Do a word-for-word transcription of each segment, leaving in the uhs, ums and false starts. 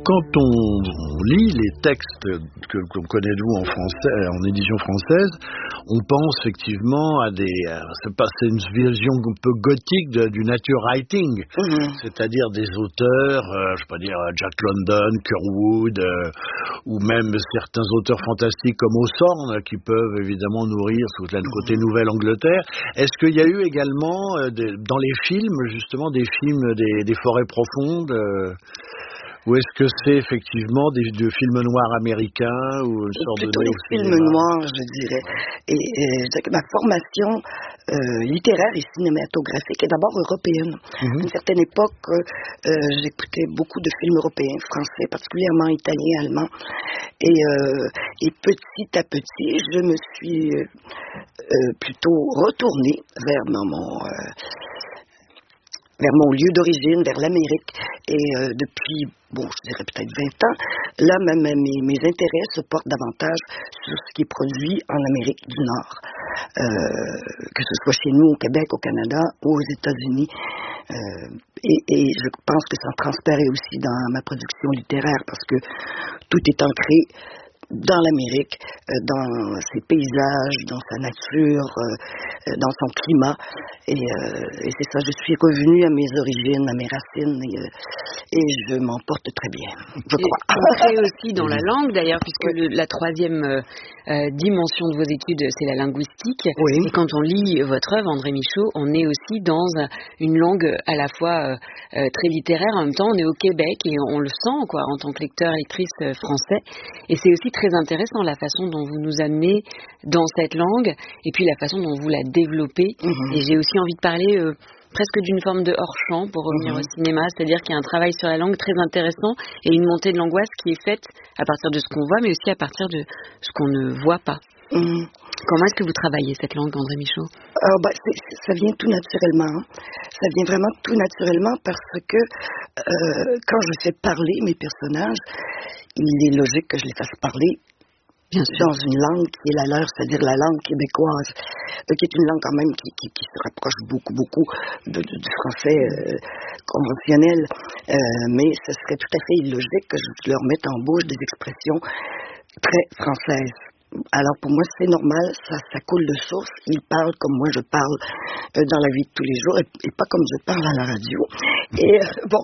Quand on lit les textes que qu'on connaît nous en français, en édition française, on pense effectivement à des, c'est pas, c'est une vision un peu gothique de, du nature writing, mmh. c'est-à-dire des auteurs, euh, je peux pas dire Jack London, Curwood, euh, ou même certains auteurs fantastiques comme Hawthorne qui peuvent évidemment nourrir sous le côté Nouvelle-Angleterre. Est-ce qu'il y a eu également euh, des, dans les films justement des films des, des forêts profondes? Euh, Ou est-ce que c'est effectivement des, des films noirs américains ou une sorte Plutôt de des films noirs, je dirais. Et, et ma formation euh, littéraire et cinématographique est d'abord européenne. Mm-hmm. À une certaine époque, euh, j'écoutais beaucoup de films européens, français, particulièrement italiens, allemands. Et, euh, et petit à petit, je me suis euh, plutôt retournée vers mon... Euh, vers mon lieu d'origine, vers l'Amérique. Et euh, depuis, bon, je dirais peut-être vingt ans, là, même mes, mes intérêts se portent davantage sur ce qui est produit en Amérique du Nord. Euh, que ce soit chez nous, au Québec, au Canada ou aux États-Unis. Euh, et, et je pense que ça transparaît aussi dans ma production littéraire parce que tout est ancré dans l'Amérique, euh, dans ses paysages, dans sa nature, euh, dans son climat. Et, euh, et c'est ça, je suis revenue à mes origines, à mes racines, et, euh, et je m'en porte très bien, je crois. Ancré aussi dans la langue, d'ailleurs, puisque oui. le, la troisième euh, euh, dimension de vos études, c'est la linguistique. Oui. Et quand on lit votre œuvre, André Michaud, on est aussi dans une langue à la fois euh, très littéraire, en même temps, on est au Québec, et on le sent, quoi, en tant que lecteur, lectrice euh, français. Et c'est aussi très intéressant la façon dont vous nous amenez dans cette langue et puis la façon dont vous la développez. Mmh. Et j'ai aussi envie de parler euh, presque d'une forme de hors-champ pour revenir mmh. au cinéma, c'est-à-dire qu'il y a un travail sur la langue très intéressant et une montée de l'angoisse qui est faite à partir de ce qu'on voit, mais aussi à partir de ce qu'on ne voit pas. Mmh. Comment est-ce que vous travaillez cette langue, André Michaud? Alors, bah, c'est, ça vient tout naturellement. Ça vient vraiment tout naturellement parce que euh, quand je fais parler mes personnages, il est logique que je les fasse parler Bien sûr. Dans une langue qui est la leur, c'est-à-dire la langue québécoise, euh, qui est une langue quand même qui, qui, qui se rapproche beaucoup, beaucoup de, de, du français euh, conventionnel. Euh, mais ce serait tout à fait illogique que je leur mette en bouche des expressions très françaises. Alors pour moi c'est normal, ça, ça coule de source, ils parlent comme moi je parle euh, dans la vie de tous les jours et, et pas comme je parle à la radio. Et euh, bon,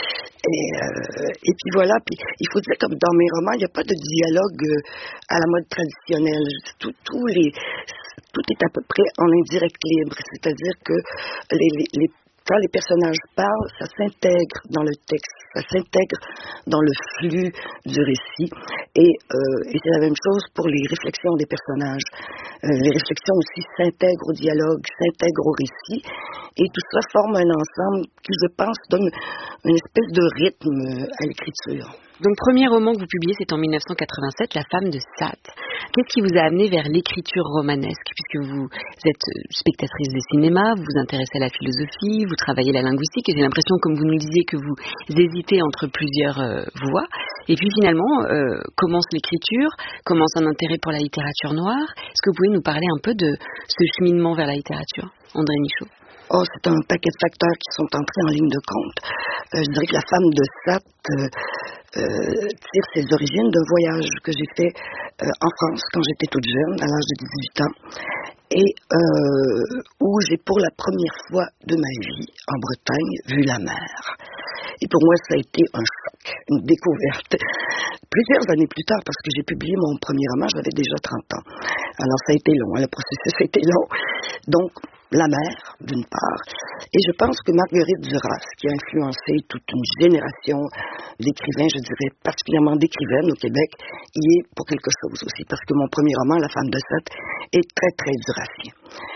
et, euh, et puis voilà, puis il faut dire comme dans mes romans, il n'y a pas de dialogue euh, à la mode traditionnelle. Tout, tout, les, tout est à peu près en indirect libre, c'est-à-dire que les, les, les quand les personnages parlent, ça s'intègre dans le texte, ça s'intègre dans le flux du récit. Et, euh, et c'est la même chose pour les réflexions des personnages. Euh, les réflexions aussi s'intègrent au dialogue, s'intègrent au récit. Et tout ça forme un ensemble qui, je pense, donne une espèce de rythme à l'écriture. Donc, premier roman que vous publiez, c'est en dix-neuf cent quatre-vingt-sept, La femme de Sade. Qu'est-ce qui vous a amené vers l'écriture romanesque? Puisque vous êtes spectatrice de cinéma, vous vous intéressez à la philosophie, vous travaillez la linguistique, et j'ai l'impression, comme vous nous le disiez, que vous hésitez entre plusieurs euh, voies. Et puis finalement, euh, commence l'écriture, commence un intérêt pour la littérature noire. Est-ce que vous pouvez nous parler un peu de ce cheminement vers la littérature, André Michaud? Oh, c'est un paquet de facteurs qui sont entrés en ligne de compte. Euh, je dirais que La femme de Sade euh, euh, tire ses origines d'un voyage que j'ai fait euh, en France quand j'étais toute jeune, à l'âge de dix-huit ans, et euh, où j'ai pour la première fois de ma vie, en Bretagne, vu la mer. Et pour moi, ça a été un choc, une découverte. Plusieurs années plus tard, parce que j'ai publié mon premier roman, j'avais déjà trente ans. Alors ça a été long, hein, le processus a été long. Donc, la mer, d'une part, et je pense que Marguerite Duras, qui a influencé toute une génération d'écrivains, je dirais particulièrement d'écrivaines au Québec, y est pour quelque chose aussi, parce que mon premier roman, La femme de Sade, est très, très durassien.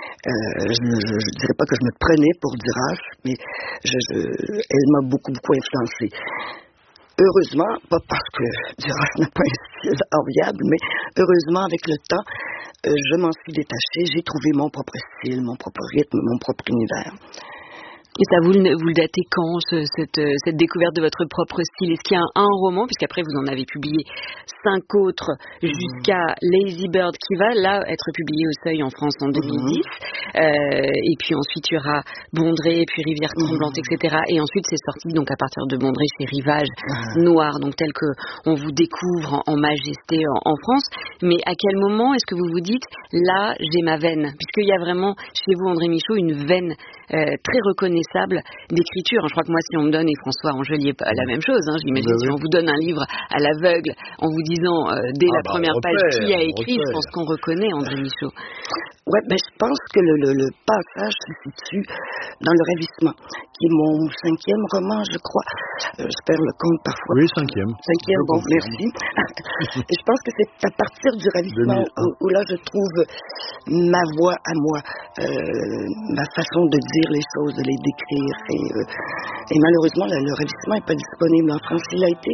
Euh, je ne dirais pas que je me prenais pour Duras, mais je, je, elle m'a beaucoup, beaucoup influencé. Heureusement, pas parce que Duras n'a pas un style enviable, mais heureusement, avec le temps, euh, je m'en suis détachée, j'ai trouvé mon propre style, mon propre rythme, mon propre univers. Et ça, vous, vous le datez quand, ce, cette, cette découverte de votre propre style? Est-ce qu'il y a un, un roman, puisqu'après vous en avez publié cinq autres, jusqu'à Lazy Bird, qui va là être publié au Seuil en France en deux mille dix, mmh. euh, et puis ensuite il y aura Bondrée, puis Rivière Tremblante, mmh. et cetera. Et ensuite c'est sorti donc à partir de Bondrée, c'est Rivage mmh. Noir, donc tel que on vous découvre en, en majesté en, en France. Mais à quel moment est-ce que vous vous dites, là j'ai ma veine, puisqu'il y a vraiment chez vous, André Michaud, une veine euh, très reconnaissable d'écriture. Je crois que moi, si on me donne, et François Angelier, pas la même chose, hein, j'imagine, bah, si oui. on vous donne un livre à l'aveugle en vous disant euh, dès ah, la bah, première repère, page qui a écrit, je pense qu'on reconnaît André Michaud. Ouais, ben je pense que le, le, le passage se situe dans Le Ravissement, qui est mon cinquième roman, je crois. Euh, je perds le compte parfois. Oui, cinquième. Cinquième, bon, merci. Et je pense que c'est à partir du Ravissement où, où là je trouve ma voix à moi, euh, ma façon de dire les choses, de les décrire. Et, euh, et malheureusement, le, le Ravissement n'est pas disponible en France. Il a été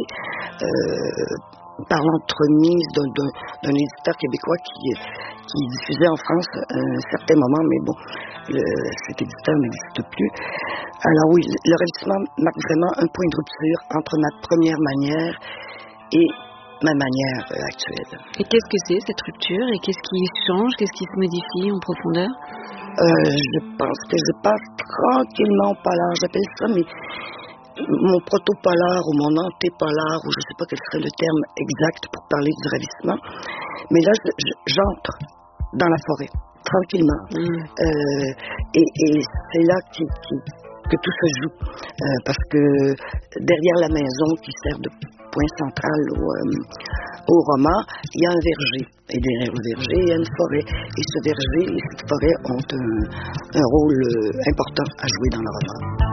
euh, par l'entremise d'un, d'un, d'un éditeur québécois qui, qui diffusait en France à un certain moment, mais bon, le, cet éditeur n'existe plus. Alors oui, le Ravissement marque vraiment un point de rupture entre ma première manière et ma manière euh, actuelle. Et qu'est-ce que c'est cette rupture? Et qu'est-ce qui change? Qu'est-ce qui se modifie en profondeur? euh, Je pense que je passe tranquillement au polar, j'appelle ça, mais mon proto-polar ou mon anté-polar, ou je ne sais pas quel serait le terme exact pour parler du Ravissement. Mais là, je, je, j'entre dans la forêt, tranquillement. Mm. Euh, et, et c'est là qui, qui, que tout se joue. Euh, parce que derrière la maison qui sert de point central au, euh, au roman, il y a un verger. Et derrière le verger, il y a une forêt. Et ce verger et cette forêt ont un, un rôle important à jouer dans le roman.